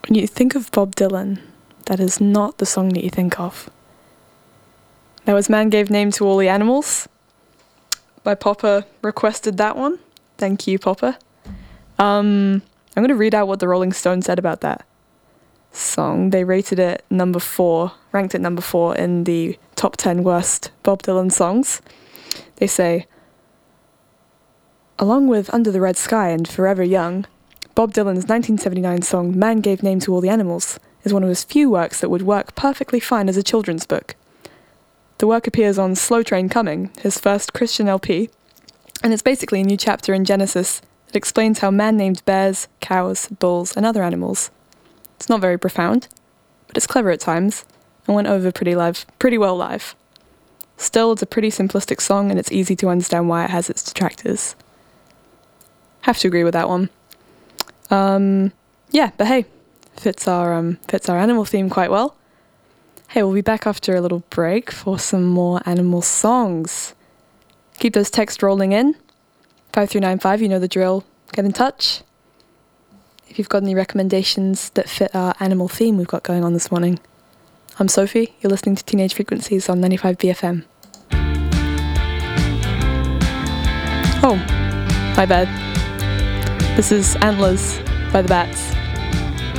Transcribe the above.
When you think of Bob Dylan, that is not the song that you think of. That was Man Gave Name to All the Animals. By Popper requested that one. Thank you, Popper. I'm going to read out what the Rolling Stones said about that song. They rated it ranked it number 4 in the top 10 worst Bob Dylan songs. They say, along with Under the Red Sky and Forever Young, Bob Dylan's 1979 song Man Gave Name to All the Animals is one of his few works that would work perfectly fine as a children's book. The work appears on Slow Train Coming, his first Christian LP, and it's basically a new chapter in Genesis that explains how man named bears, cows, bulls, and other animals. It's not very profound, but it's clever at times, and went over pretty well live. Still, it's a pretty simplistic song, and it's easy to understand why it has its detractors. Have to agree with that one. Yeah, but hey, fits our animal theme quite well. Hey, we'll be back after a little break for some more animal songs. Keep those texts rolling in. 5395, you know the drill. Get in touch. If you've got any recommendations that fit our animal theme we've got going on this morning. I'm Sophie, you're listening to Teenage Frequencies on 95 BFM. Oh, my bad. This is Antlers by the Bats.